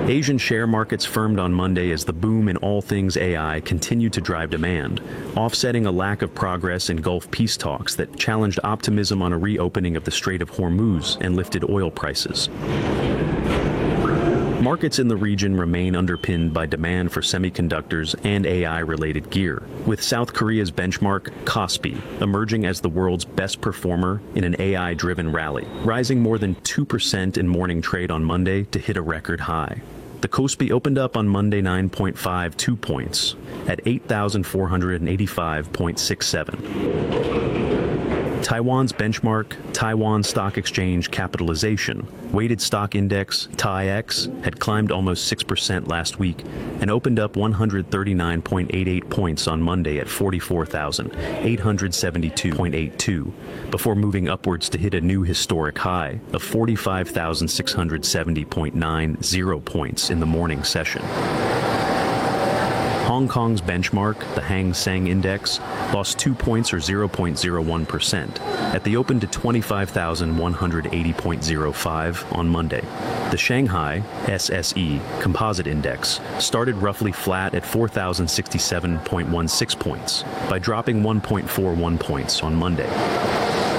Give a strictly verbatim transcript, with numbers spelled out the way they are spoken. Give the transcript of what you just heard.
Asian share markets firmed on Monday as the boom in all things A I continued to drive demand, offsetting a lack of progress in Gulf peace talks that challenged optimism on a reopening of the Strait of Hormuz and lifted oil prices. Markets in the region remain underpinned by demand for semiconductors and A I-related gear, with South Korea's benchmark, Kospi, emerging as the world's best performer in an A I-driven rally, rising more than two percent in morning trade on Monday to hit a record high. The Kospi opened up on Monday nine point five two points at eight thousand four hundred eighty-five point six seven. Taiwan's benchmark, Taiwan Stock Exchange Capitalization, weighted stock index, T A I X, had climbed almost six percent last week and opened up one hundred thirty-nine point eight eight points on Monday at forty-four thousand eight hundred seventy-two point eight two, before moving upwards to hit a new historic high of forty-five thousand six hundred seventy point nine zero points in the morning session. Hong Kong's benchmark, the Hang Seng Index, lost two points or zero point zero one percent at the open to twenty-five thousand one hundred eighty point zero five on Monday. The Shanghai S S E Composite Index started roughly flat at four thousand sixty-seven point one six points by dropping one point four one points on Monday.